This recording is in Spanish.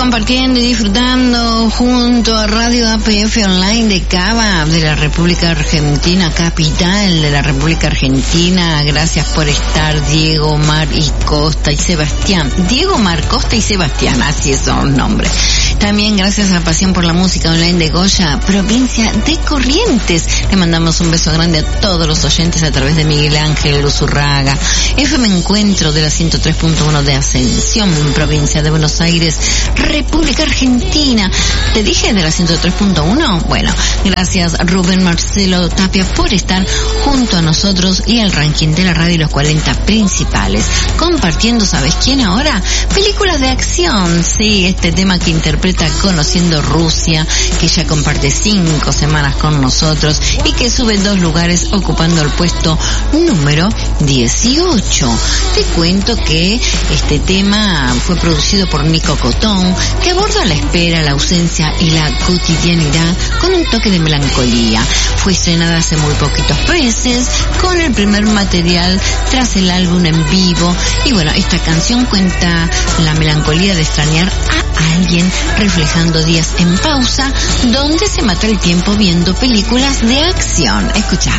compartiendo y disfrutando junto a Radio APF Online de Cava, de la República Argentina, capital de la República Argentina. Gracias por estar, Diego, Mar y Costa y Sebastián. Diego, Mar, Costa y Sebastián, así son los nombres. También gracias a Pasión por la Música Online de Goya, provincia de Corrientes. Le mandamos un beso grande a todos los oyentes a través de Miguel Ángel Luzurraga. FM Encuentro de la 103.1 de Ascensión, provincia de Buenos Aires, República Argentina. ¿Te dije de la 103.1? Bueno, gracias Rubén Marcelo Tapia por estar junto a nosotros y al ranking de la radio y los 40 principales. Compartiendo, ¿sabes quién ahora? Películas de acción. Sí, este tema que interpreta Conociendo Rusia, que ya comparte 5 semanas con nosotros y que sube 2 lugares ocupando el puesto número 18. Te cuento que este tema fue producido por Nico Cotón, que aborda la espera, la ausencia y la cotidianidad con un toque de melancolía. Fue estrenada hace muy poquitos meses con el primer material tras el álbum en vivo. Y bueno, esta canción cuenta la melancolía de extrañar a alguien, reflejando días en pausa donde se mata el tiempo viendo películas de acción. Escucha.